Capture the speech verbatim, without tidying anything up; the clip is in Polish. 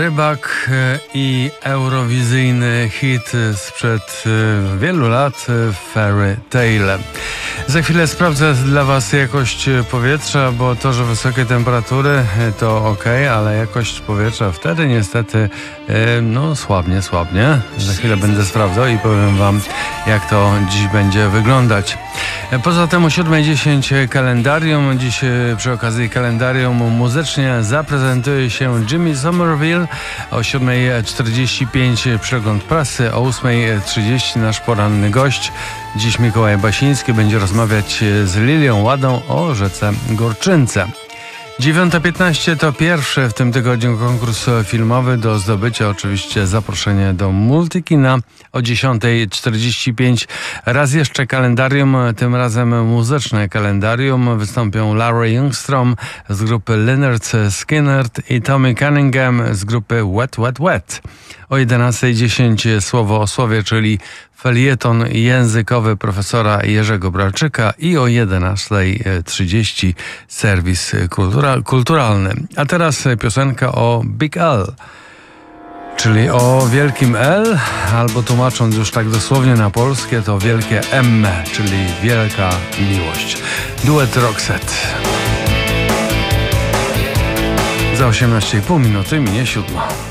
Rybak i eurowizyjny hit sprzed wielu lat, Fairy Tale. Za chwilę sprawdzę dla Was jakość powietrza, bo to, że wysokie temperatury to ok, ale jakość powietrza wtedy niestety no słabnie, słabnie. Za chwilę będę sprawdzał i powiem Wam, jak to dziś będzie wyglądać. Poza tym o siódma dziesięć kalendarium. Dziś przy okazji kalendarium muzycznie zaprezentuje się Jimmy Somerville. O siódma czterdzieści pięć przegląd prasy, o ósma trzydzieści nasz poranny gość. Dziś Mikołaj Basiński będzie rozmawiać z Lilią Ładą o rzece Górczynce. dziewiąta piętnaście to pierwszy w tym tygodniu konkurs filmowy. Do zdobycia oczywiście zaproszenie do Multikina. O dziesiąta czterdzieści pięć raz jeszcze kalendarium, tym razem muzyczne kalendarium. Wystąpią Larry Youngstrom z grupy Lynyrd Skynyrd i Tommy Cunningham z grupy Wet Wet Wet. O jedenasta dziesięć słowo o słowie, czyli felieton językowy profesora Jerzego Bralczyka, i o jedenasta trzydzieści serwis kultura- kulturalny. A teraz piosenka o Big L, czyli o wielkim L, albo tłumacząc już tak dosłownie na polskie, to wielkie M, czyli wielka miłość. Duet Roxette. Za osiemnaście i pół minuty minie siódma.